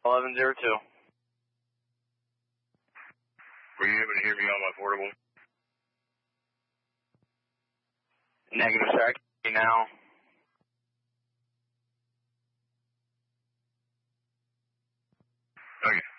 1102. Were you able to hear me on my portable? Negative, sir. I can hear you now. Okay.